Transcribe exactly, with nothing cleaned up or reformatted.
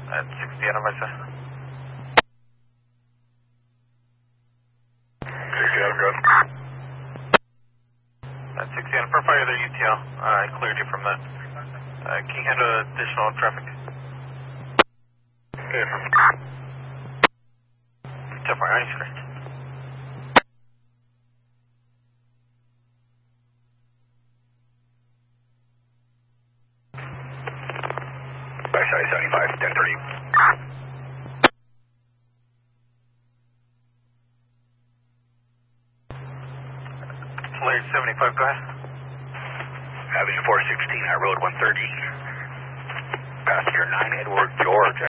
At sixty, advise sir. sixty, Adam, go. At sixty, Adam, for fire there, U T L. Uh, I cleared you from that. Uh, can you handle additional traffic? Okay. ten four, I correct. Backside seventy-five, ten thirty. Layer seventy-five, go ahead. Avenue four sixteen, I Road one thirty. Passenger nine Edward George.